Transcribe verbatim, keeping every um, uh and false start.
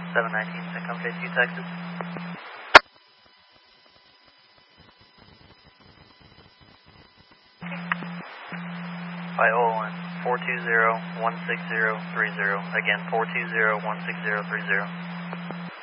seven nineteen, Syncom K two, Texas. Viola, four two zero, one six zero, three zero. Again, four two zero, one six zero, three zero.